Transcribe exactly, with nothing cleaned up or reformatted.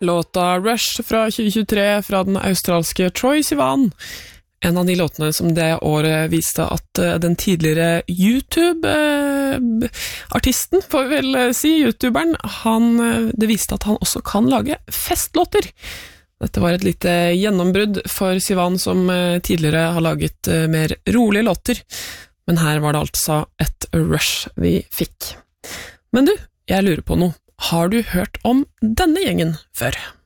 Låta Rush fra tjue tjuetre fra den australske Troye Sivan. En av de låtene som det året viste at den tidligere YouTube-artisten, får vi vel si, YouTuberen, han, det viste at han også kan lage festlåter. Dette var et lite gjennombrudd for Sivan som tidligere har laget mer rolige låter. Men her var det altså et Rush vi fikk. Men du, jeg lurer på noe. Har du hørt om denne gjengen før?